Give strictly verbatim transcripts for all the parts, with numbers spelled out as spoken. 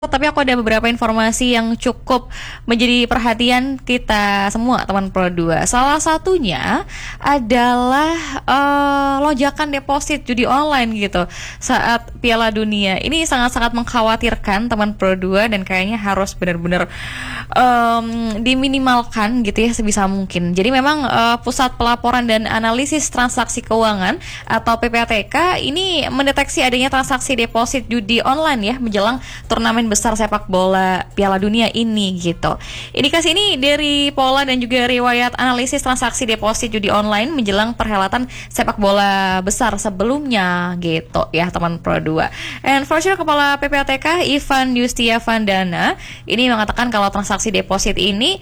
Tapi aku ada beberapa informasi yang cukup menjadi perhatian kita semua teman Pro dua. Salah satunya adalah uh, lonjakan deposit judi online gitu saat Piala Dunia. Ini sangat-sangat mengkhawatirkan teman Pro dua dan kayaknya harus benar-benar um, diminimalkan gitu ya sebisa mungkin. Jadi memang uh, Pusat Pelaporan dan Analisis Transaksi Keuangan atau P P A T K ini mendeteksi adanya transaksi deposit judi online ya menjelang turnamen besar sepak bola Piala Dunia ini gitu. Indikasi ini dari pola dan juga riwayat analisis transaksi deposit judi online menjelang perhelatan sepak bola besar sebelumnya gitu ya teman Pro dua. And for sure Kepala P P A T K Ivan Yustia Vandana ini mengatakan kalau transaksi deposit ini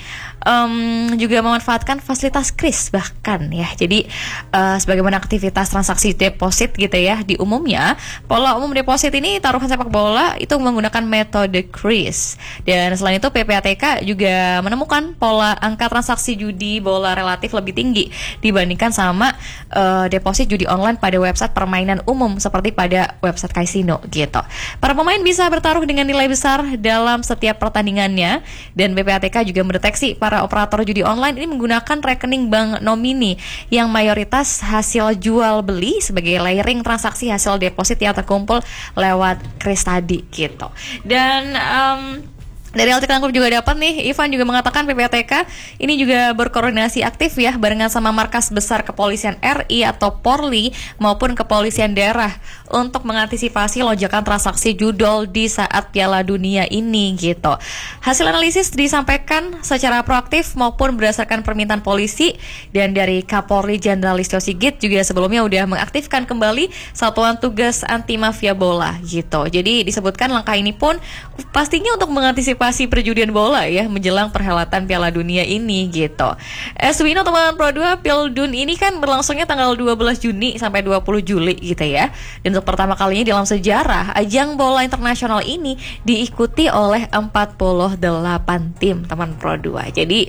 um, juga memanfaatkan fasilitas kris bahkan ya. Jadi uh, sebagaimana aktivitas transaksi deposit gitu ya di umumnya, pola umum deposit ini taruhan sepak bola itu menggunakan metode kris. Dan selain itu P P A T K juga menemukan pola angka transaksi judi bola relatif lebih tinggi dibandingkan sama uh, deposit judi online pada website permainan umum seperti pada website kasino gitu. Para pemain bisa bertaruh dengan nilai besar dalam setiap pertandingannya dan P P A T K juga mendeteksi para operator judi online ini menggunakan rekening bank nomini yang mayoritas hasil jual beli sebagai layering transaksi hasil deposit yang terkumpul lewat kris tadi gitu. Dan um, dari Altikan Group juga dapat nih, Ivan juga mengatakan P P A T K ini juga berkoordinasi aktif ya barengan sama Markas Besar Kepolisian R I atau Polri maupun Kepolisian Daerah untuk mengantisipasi lonjakan transaksi judol di saat Piala Dunia ini gitu. Hasil analisis disampaikan secara proaktif maupun berdasarkan permintaan polisi dan dari Kapolri Jenderal Listio Sigit juga sebelumnya udah mengaktifkan kembali Satuan Tugas Anti Mafia Bola gitu. Jadi disebutkan langkah ini pun pastinya untuk mengantisipasi perjudian bola ya menjelang perhelatan Piala Dunia ini gitu. As we know teman Pro dua, Pildun ini kan berlangsungnya tanggal dua belas Juni sampai dua puluh Juli gitu ya. Dan untuk pertama kalinya dalam sejarah ajang bola internasional ini diikuti oleh empat puluh delapan tim teman Pro dua. Jadi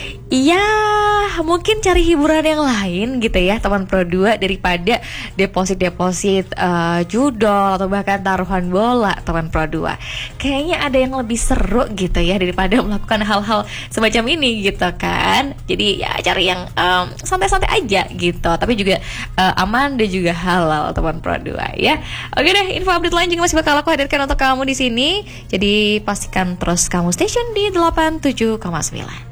ya mungkin cari hiburan yang lain gitu ya teman Pro dua daripada deposit-deposit uh, judol atau bahkan taruhan bola teman Pro dua. Kayaknya ada yang lebih seru gitu ya daripada melakukan hal-hal semacam ini gitu kan. Jadi ya cari yang um, santai-santai aja gitu, tapi juga uh, aman dan juga halal teman Pro dua ya. Oke deh, info update lain juga masih bakal aku hadirkan untuk kamu di sini. Jadi pastikan terus kamu station di delapan puluh tujuh koma sembilan.